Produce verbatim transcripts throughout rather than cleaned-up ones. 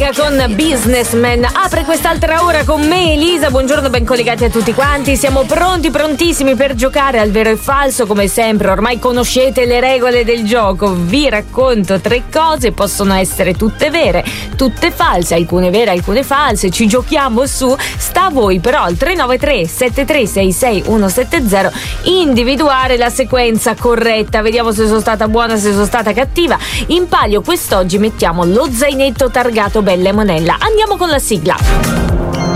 Metallica con Businessman apre quest'altra ora con me, Elisa. Buongiorno, ben collegati a tutti quanti. Siamo pronti, prontissimi per giocare al vero e falso, come sempre. Ormai conoscete le regole del gioco. Vi racconto tre cose, possono essere tutte vere, tutte false, alcune vere, alcune false. Ci giochiamo su. Sta a voi però al tre nove tre sette tre sei sei uno sette zero individuare la sequenza corretta. Vediamo se sono stata buona, se sono stata cattiva. In palio quest'oggi mettiamo lo zainetto targato Bella e Monella. Andiamo con la sigla.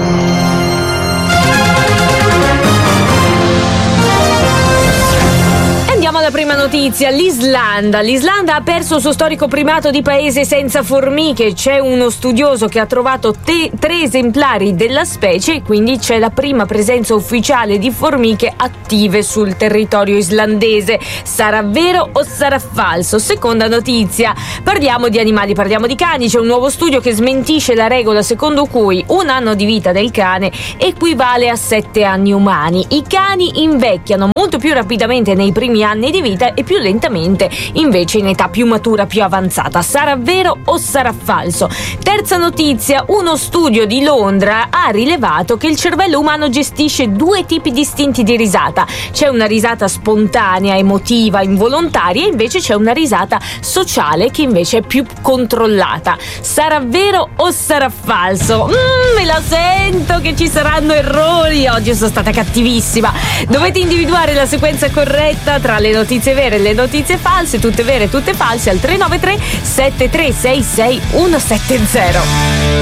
Andiamo alla prima notizia. L'Islanda. L'Islanda ha perso il suo storico primato di paese senza formiche. C'è uno studioso che ha trovato te- tre esemplari della specie e quindi c'è la prima presenza ufficiale di formiche attive sul territorio islandese. Sarà vero o sarà falso? Seconda notizia. Parliamo di animali, parliamo di cani. C'è un nuovo studio che smentisce la regola secondo cui un anno di vita del cane equivale a sette anni umani. I cani invecchiano molto più rapidamente nei primi anni di vita e più lentamente invece in età più matura, più avanzata. Sarà vero o sarà falso? Terza notizia. Uno studio di Londra ha rilevato che il cervello umano gestisce due tipi distinti di risata. C'è una risata spontanea, emotiva, involontaria, e invece c'è una risata sociale che invece è più controllata. Sarà vero o sarà falso? Mm, me la sento che ci saranno errori. Oggi sono stata cattivissima. Dovete individuare la sequenza corretta tra le notizie vere e le notizie false, tutte vere, tutte false, al tre nove tre sette tre sei sei uno sette zero.